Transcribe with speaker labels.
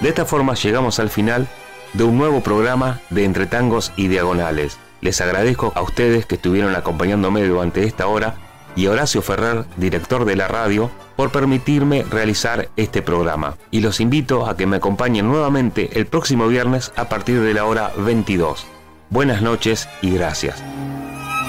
Speaker 1: De esta forma llegamos al final de un nuevo programa de Entre Tangos y Diagonales. Les agradezco a ustedes que estuvieron acompañándome durante esta hora y a Horacio Ferrer, director de la radio, por permitirme realizar este programa. Y los invito a que me acompañen nuevamente el próximo viernes a partir de la hora 22. Buenas noches y gracias.